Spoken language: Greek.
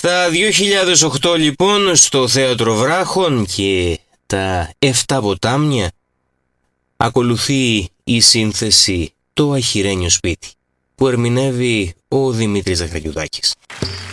Στα 2008 λοιπόν στο Θέατρο Βράχων και τα 7 ποτάμια ακολουθεί η σύνθεση «Το αχυρένιο σπίτι» που ερμηνεύει ο Δημήτρης Ζαχαριουδάκης.